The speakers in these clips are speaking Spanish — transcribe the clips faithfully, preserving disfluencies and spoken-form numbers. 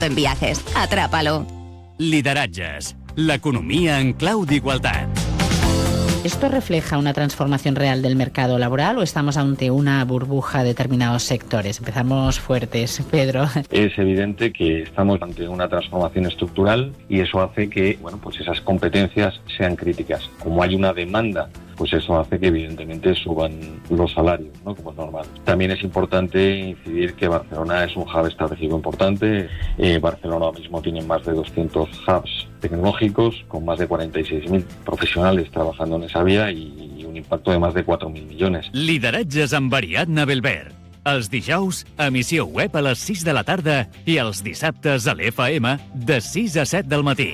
En viajes, atrápalo. Lideratges, l'economia en clau d'igualtat. ¿Esto refleja una transformación real del mercado laboral o estamos ante una burbuja de determinados sectores? Empezamos fuertes, Pedro. Es evidente que estamos ante una transformación estructural y eso hace que, bueno, pues esas competencias sean críticas. Como hay una demanda, pues eso hace que evidentemente suban los salarios, ¿no? Como es normal. También es importante incidir que Barcelona es un hub estratégico importante. Eh, Barcelona ahora mismo tiene más de doscientos hubs tecnológicos con más de cuarenta y seis mil profesionales trabajando en esa vía y un impacto de más de cuatro mil millones. Lideratges amb Ariadna Belver. Els dijous, emissió web a les sis de la tarda i els dissabtes a l'F M de sis a set del matí.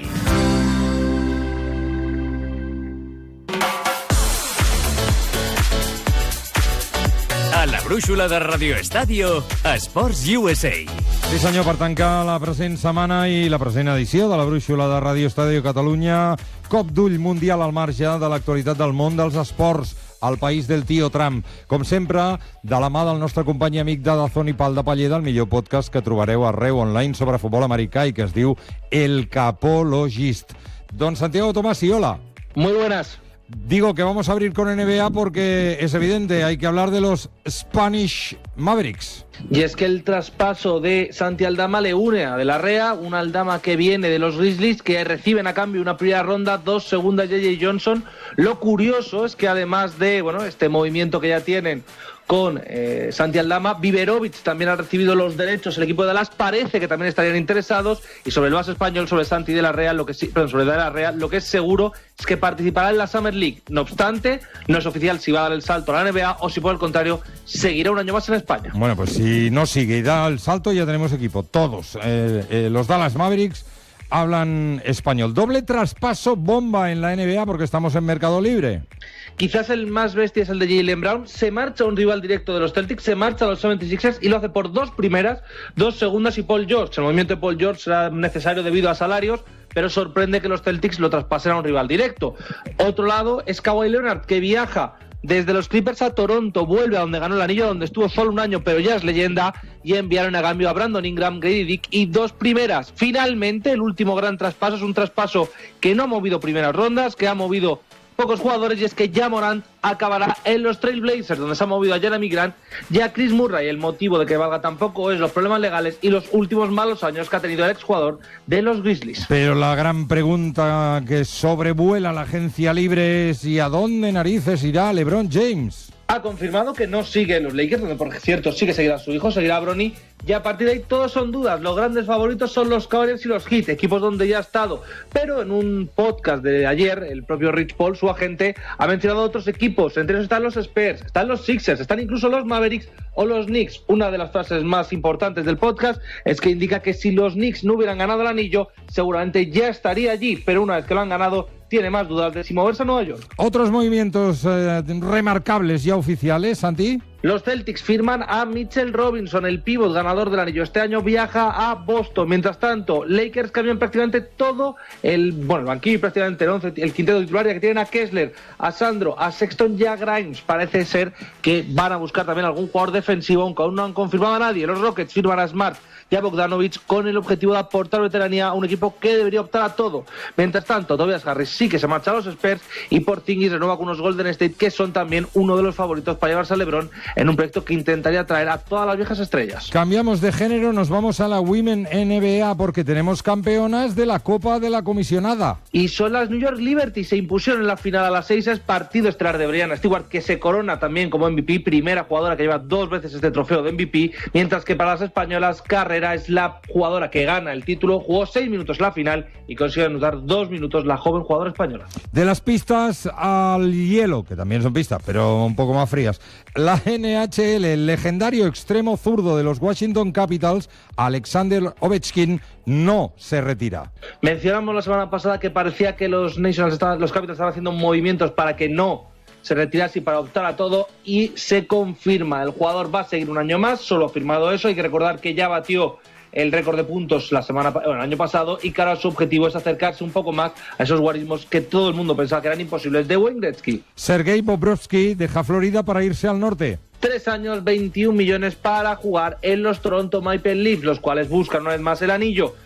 A la brúixola de Radio Estadio, Esports U S A. Sí senyor, per tancar la present setmana i la present edició de la brúixola de Radio Estadio Catalunya, cop d'ull mundial al marge de l'actualitat del món dels esports al país del tio Trump. Com sempre, de la mà del nostre company i amic de Dazón i Pal de Palleda, el millor podcast que trobareu arreu online sobre futbol americà i que es diu El Capologist. Don Santiago Tomasi, hola. Muy buenas. Digo que vamos a abrir con N B A porque es evidente, hay que hablar de los Spanish Mavericks. Y es que el traspaso de Santi Aldama le une a De la Rea, una Aldama que viene de los Grizzlies, que reciben a cambio una primera ronda, dos segundas J J Johnson. Lo curioso es que además de bueno este movimiento que ya tienen con eh, Santi Aldama, Viverovic también ha recibido los derechos, el equipo de Dallas parece que también estarían interesados, y sobre el base español, sobre Santi de la Rea, lo que sí, perdón, sobre De la Rea, lo que es seguro es que participará en la Summer League. No obstante, no es oficial si va a dar el salto a la N B A o si por el contrario seguirá un año más en España. Bueno, pues si no sigue y da el salto, ya tenemos equipo, todos. Eh, eh, los Dallas Mavericks hablan español. Doble traspaso bomba en la N B A porque estamos en mercado libre. Quizás el más bestia es el de Jaylen Brown. Se marcha a un rival directo de los Celtics, se marcha a los setenta y seis ers y lo hace por dos primeras, dos segundas y Paul George. El movimiento de Paul George será necesario debido a salarios, pero sorprende que los Celtics lo traspasen a un rival directo. Otro lado es Kawhi Leonard, que viaja desde los Clippers a Toronto, vuelve a donde ganó el anillo, donde estuvo solo un año, pero ya es leyenda, y enviaron a cambio a Brandon Ingram, Grady Dick y dos primeras. Finalmente, el último gran traspaso es un traspaso que no ha movido primeras rondas, que ha movido pocos jugadores, y es que Ja Morant acabará en los Trail Blazers, donde se ha movido a Jeremy Grant y a Chris Murray. El motivo de que valga tampoco es los problemas legales y los últimos malos años que ha tenido el exjugador de los Grizzlies. Pero la gran pregunta que sobrevuela la agencia libre es ¿y a dónde narices irá LeBron James? Ha confirmado que no sigue en los Lakers, donde por cierto sí que seguirá su hijo, seguirá Bronny, y a partir de ahí todos son dudas. Los grandes favoritos son los Cavaliers y los Heat, equipos donde ya ha estado. Pero en un podcast de ayer, el propio Rich Paul, su agente, ha mencionado otros equipos. Entre ellos están los Spurs, están los Sixers, están incluso los Mavericks o los Knicks. Una de las frases más importantes del podcast es que indica que si los Knicks no hubieran ganado el anillo, seguramente ya estaría allí, pero una vez que lo han ganado, tiene más dudas de si moverse a Nueva York. Otros movimientos eh, remarcables ya oficiales, Santi. Los Celtics firman a Mitchell Robinson, el pívot ganador del anillo. Este año viaja a Boston. Mientras tanto, Lakers cambian prácticamente todo el, bueno, el banquillo, prácticamente el once, el quinteto titular, ya que tienen a Kessler, a Sandro, a Sexton y a Grimes. Parece ser que van a buscar también algún jugador defensivo, aunque aún no han confirmado a nadie. Los Rockets firman a Smart y a Bogdanovic con el objetivo de aportar veteranía a un equipo que debería optar a todo. Mientras tanto, Tobias Harris sí que se marcha a los Spurs y Porzingis renueva con unos Golden State, que son también uno de los favoritos para llevarse a LeBron en un proyecto que intentaría traer a todas las viejas estrellas. Cambiamos de género, nos vamos a la Women N B A porque tenemos campeonas de la Copa de la Comisionada. Y son las New York Liberty, se impusieron en la final a las seis, es partido estelar de Brianna Stewart, que se corona también como M V P, primera jugadora que lleva dos veces este trofeo de M V P, mientras que para las españolas, Carrera es la jugadora que gana el título, jugó seis minutos la final y consigue anotar dos minutos la joven jugadora española. De las pistas al hielo, que también son pistas, pero un poco más frías, la N H L, el legendario extremo zurdo de los Washington Capitals, Alexander Ovechkin, no se retira. Mencionamos la semana pasada que parecía que los Nationals estaban, los Capitals estaban haciendo movimientos para que no se retirase y para optar a todo, y se confirma. El jugador va a seguir un año más, solo ha firmado eso. Hay que recordar que ya batió el récord de puntos la semana, bueno, el año pasado, y que ahora su objetivo es acercarse un poco más a esos guarismos que todo el mundo pensaba que eran imposibles de Wayne Gretzky. Sergei Bobrovsky deja Florida para irse al norte. Tres años, veintiún millones para jugar en los Toronto Maple Leafs, los cuales buscan una vez más el anillo.